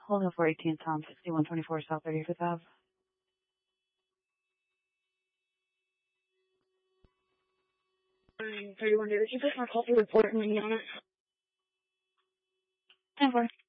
Holding 418 Tom 6124 South 35th Ave. 31 days. You put my call for report and me on it. 10-4.